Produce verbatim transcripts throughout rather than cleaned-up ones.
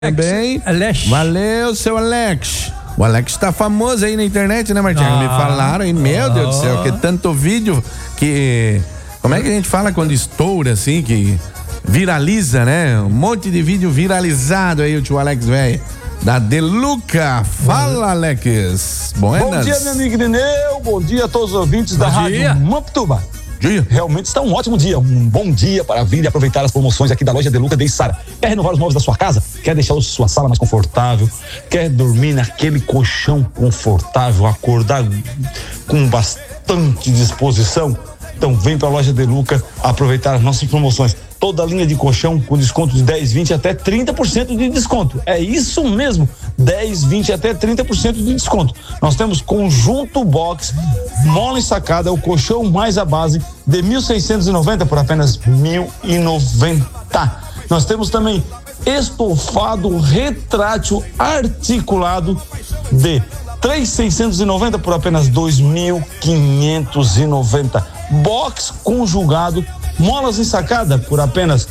Também. Alex. Valeu, seu Alex. O Alex tá famoso aí na internet, né, Martinho? Ah, Me falaram aí, meu ah. Deus do céu, que tanto vídeo que... Como é que a gente fala quando estoura, assim, que viraliza, né? Um monte de vídeo viralizado aí, o tio Alex, velho. Da Deluca. Fala, Alex. Buenas. Bom dia, meu amigo Irineu. Bom dia a todos os ouvintes da Bom dia. Rádio Mamptuba. Dia. Realmente está um ótimo dia, um bom dia para vir e aproveitar as promoções aqui da loja Deluca de Sara. Quer renovar os móveis da sua casa? Quer deixar a sua sala mais confortável? Quer dormir naquele colchão confortável, acordar com bastante disposição? Então vem para a loja Deluca aproveitar as nossas promoções. Toda a linha de colchão com desconto de dez, vinte até trinta por cento de desconto. É isso mesmo, dez, vinte até trinta por cento de desconto. Nós temos conjunto box, mola ensacada, o colchão mais a base de mil seiscentos e noventa por apenas mil e noventa. Nós temos também estofado retrátil articulado de três mil seiscentos e noventa por apenas dois mil quinhentos e noventa. Box conjugado, molas ensacada por apenas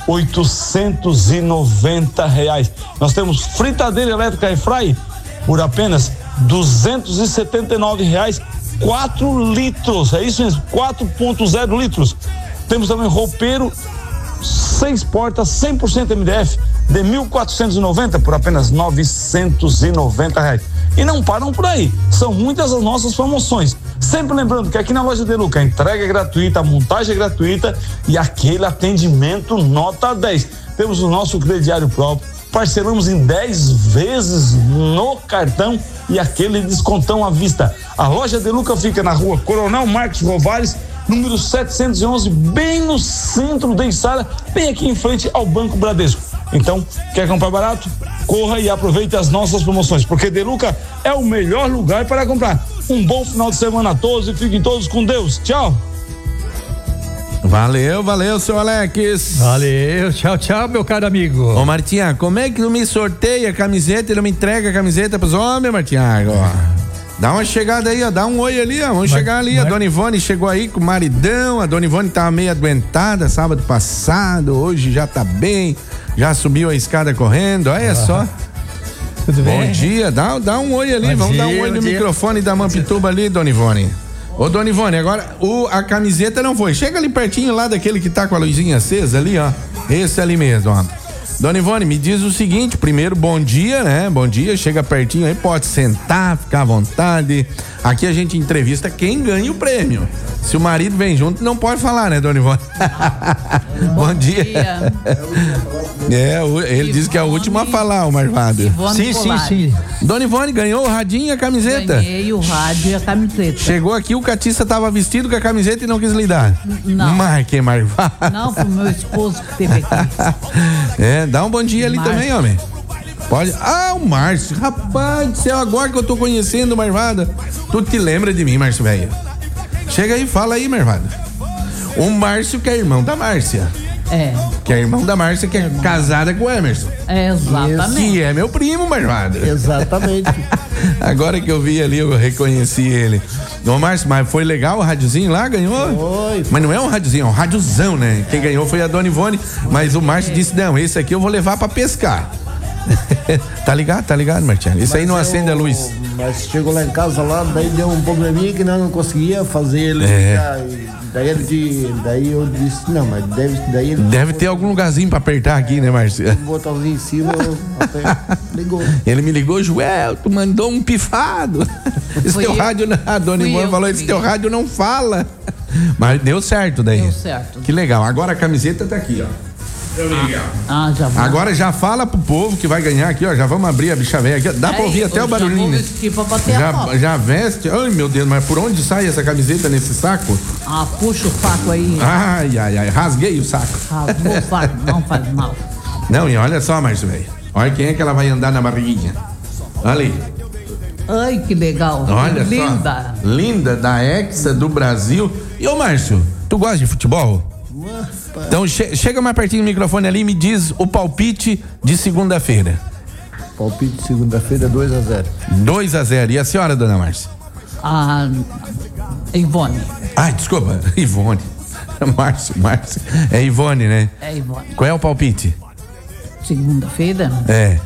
oitocentos e noventa reais. Nós temos fritadeira elétrica Airfry por apenas duzentos e setenta e nove reais, quatro litros, é isso mesmo, quatro ponto zero litros. Temos também roupeiro seis portas, cem por cento M D F de mil quatrocentos e noventa por apenas novecentos e noventa reais. E não param por aí, são muitas as nossas promoções. Sempre lembrando que aqui na loja Deluca a entrega é gratuita, a montagem é gratuita e aquele atendimento nota dez. Temos o nosso crediário próprio, parcelamos em dez vezes no cartão e aquele descontão à vista. A loja Deluca fica na rua Coronel Marcos Rovares, número setecentos e onze, bem no centro de Içara, bem aqui em frente ao Banco Bradesco. Então, quer comprar barato? Corra e aproveite as nossas promoções, porque Deluca é o melhor lugar para comprar. Um bom final de semana a todos e fiquem todos com Deus. Tchau. Valeu, valeu, seu Alex. Valeu, tchau, tchau, meu caro amigo. Ô, Martinha, como é que tu me sorteia a camiseta e não me entrega a camiseta pros homens, Martinha? Dá uma chegada aí, ó, dá um oi ali, ó, vamos Mar- chegar ali, Mar- a Dona Ivone chegou aí com o maridão, a Dona Ivone tava meio adoentada sábado passado, hoje já tá bem, já subiu a escada correndo, olha ah. só. Tudo bem? Bom dia, dá, dá um oi ali, Bom vamos dia, dar um oi bom no dia. microfone da Mampituba ali, Dona Ivone. Ô, Dona Ivone, agora o, a camiseta não foi, chega ali pertinho lá daquele que tá com a luzinha acesa ali, ó, esse ali mesmo, ó. Dona Ivone, me diz o seguinte, primeiro, bom dia, né? Bom dia, chega pertinho aí, pode sentar, ficar à vontade. Aqui a gente entrevista quem ganha o prêmio. Se o marido vem junto, não pode falar, né, Dona Ivone? Bom, bom dia. dia. É, ele Ivone, disse que é a última a falar, o Marvado. Ivone sim, sim, sim. Dona Ivone, ganhou o radinho e a camiseta? Ganhei o rádio e a camiseta. Chegou aqui, o Catista tava vestido com a camiseta e não quis lhe dar. Não. Mas que Marvado. Não, foi o meu esposo que teve aqui. É, dá um bom dia ali Márcio. também, homem. Pode. Ah, o Márcio. Rapaz do céu, agora que eu tô conhecendo o Marvada. Tu te lembra de mim, Márcio velho? Chega aí, fala aí, Marvada. O Márcio que é irmão da Márcia. É. Que é irmão da Márcia, que é irmão. casada com o Emerson. É, exatamente. Que é meu primo, Marvada. Exatamente. Agora que eu vi ali, eu reconheci ele. Ô, Márcio, mas foi legal o rádiozinho lá? Ganhou? Foi. Mas não é um rádiozinho, é um rádiozão, né? Quem ganhou foi a Dona Ivone, mas o Márcio disse, não, esse aqui eu vou levar pra pescar. Tá ligado? Tá ligado, Martinho? Isso aí não eu, acende a luz. Mas chegou lá em casa lá, daí deu um probleminha que nós não conseguia fazer ele. É. Daí ele de, daí eu disse, não, mas deve, daí ele Deve ter algum lugarzinho pra apertar aqui, né, Márcio? um botãozinho em cima, até ligou. Ele me ligou, Joel, tu mandou um pifado. Esse Foi teu eu. rádio, não- a Dona Fui Ivone eu falou, que esse teu liguei. rádio não fala. Mas deu certo daí. Deu certo. Que legal. Agora a camiseta tá aqui, ó. Ah, já vou. Agora já fala pro povo que vai ganhar aqui, ó. Já vamos abrir a bicha velha aqui. Ó. Dá pra ouvir até o barulhinho. Já né? vou vestir pra bater a Já, foto. já veste. Ai, meu Deus, mas por onde sai essa camiseta nesse saco? Ah, puxa o saco aí. Ai, ai, ai. Rasguei o saco. Rasgou o saco, não faz mal. Não, e olha só, Márcio, velho. Olha quem é que ela vai andar na barriguinha. Olha aí. Ai, que legal. Olha Linda. só. Linda, da Hexa do Brasil. E ô, Márcio, tu gosta de futebol? Então che- chega mais pertinho do microfone ali e me diz o palpite de segunda-feira. Palpite de segunda-feira, dois a zero. dois a zero. E a senhora, dona Márcia? A Ivone. Ai, desculpa, Ivone. Márcio, Márcio. É Ivone, né? É Ivone. Qual é o palpite? Segunda-feira? É.